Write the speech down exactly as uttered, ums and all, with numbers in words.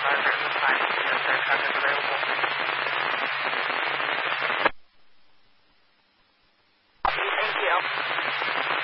environment at this time. Yes, aircraft is available.